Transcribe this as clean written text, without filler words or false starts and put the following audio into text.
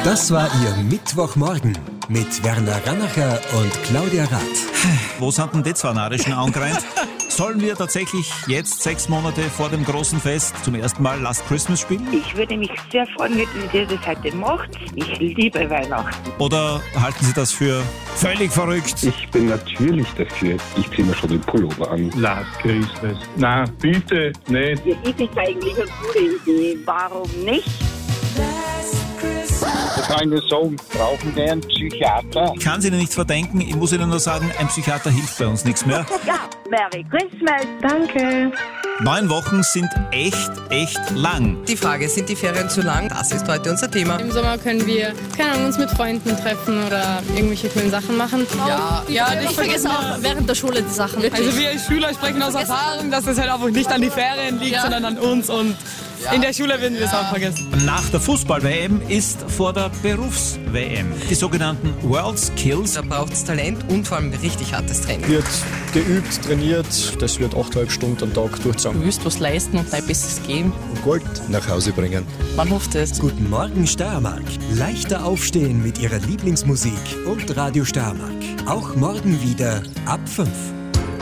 Das war Ihr Mittwochmorgen mit Werner Rannacher und Claudia Rath. Wo sind denn die zwei Narischen angerannt? Sollen wir tatsächlich jetzt 6 Monate vor dem großen Fest zum ersten Mal Last Christmas spielen? Ich würde mich sehr freuen, wenn ihr das heute macht. Ich liebe Weihnachten. Oder halten Sie das für völlig verrückt? Ich bin natürlich dafür. Ich ziehe mir schon den Pullover an. Last Christmas. Na, bitte, nicht. Ja, ist es eigentlich eine gute Idee. Warum nicht? Da kann ich nur sagen, brauchen wir einen Psychiater? Ich kann es Ihnen nicht verdenken, ich muss Ihnen nur sagen, ein Psychiater hilft bei uns nichts mehr. Ja, Merry Christmas. Danke. 9 Wochen sind echt lang. Die Frage, sind die Ferien zu lang? Das ist heute unser Thema. Im Sommer können wir, keine Ahnung, uns mit Freunden treffen oder irgendwelche coolen Sachen machen. Ja, ich vergesse auch während der Schule die Sachen. Also wir als Schüler sprechen aus Erfahrung, dass es halt einfach nicht an die Ferien liegt, sondern an uns und in der Schule würden wir es auch vergessen. Nach der Fußball-WM ist vor der Berufs-WM die sogenannten World Skills. Da braucht es Talent und vor allem richtig hartes Training. Wird geübt, trainiert, das wird 8,5 Stunden am Tag durchgezogen. Du willst was leisten und dein Bestes geben. Und Gold nach Hause bringen. Man hofft es. Guten Morgen Steiermark. Leichter aufstehen mit Ihrer Lieblingsmusik und Radio Steiermark. Auch morgen wieder ab 5.